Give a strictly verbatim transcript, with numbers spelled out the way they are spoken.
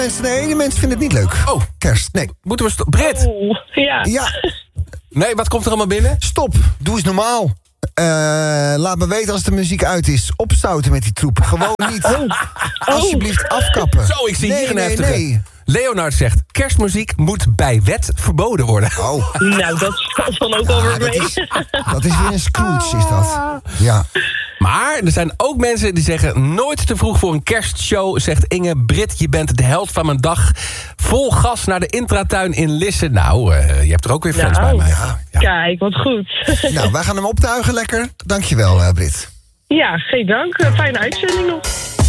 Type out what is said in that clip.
Mensen, nee, die mensen vinden het niet leuk. Oh. Kerst, nee. Moeten we... Sto- Brit! Oeh, ja. Ja, Nee, wat komt er allemaal binnen? stop. Doe eens normaal. Uh, laat me weten als de muziek uit is. Opstouten met die troep. Gewoon niet. Alsjeblieft afkappen. Zo, ik zie nee, hier een nee, heftige. Nee. Leonard zegt, kerstmuziek moet bij wet verboden worden. Oh, Nou, dat valt dan ook alweer ah, dat, mee. is, dat is weer een Scrooge, is dat. Ja. Maar er zijn ook mensen die zeggen... nooit te vroeg voor een kerstshow, zegt Inge. Brit, je bent de held van mijn dag. Vol gas naar de intratuin in Lisse. Nou, uh, je hebt er ook weer fans Nou, bij mij. ja. Ja. Kijk, wat goed. Nou, wij gaan hem optuigen lekker. Dankjewel, uh, Brit. Ja, geen dank. Fijne uitzending nog.